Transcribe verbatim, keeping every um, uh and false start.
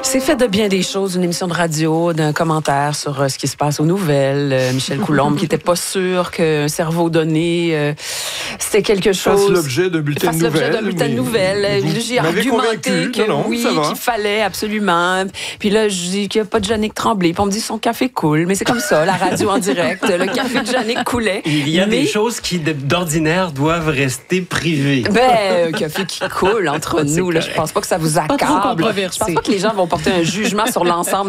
C'est fait de bien des choses, une émission de radio, d'un commentaire sur euh, ce qui se passe aux nouvelles. Euh, Michel Coulombe, qui n'était pas sûr qu'un cerveau donné, euh, c'était quelque chose... Fasse l'objet d'un bulletin de nouvelles. d'un bulletin de nouvelles. J'ai argumenté que, non, non, oui, qu'il fallait absolument. Puis là, je dis qu'il n'y a pas de Jannick Tremblay. Puis on me dit son café coule. Mais c'est comme ça, la radio en direct. Le café de Jannick coulait. Il y a mais... des choses qui, d'ordinaire, doivent rester privées. Ben, un café qui coule entre nous. Là, je pense pas que ça vous accable. Pas trop je pense pas que les gens vont porter un jugement sur l'ensemble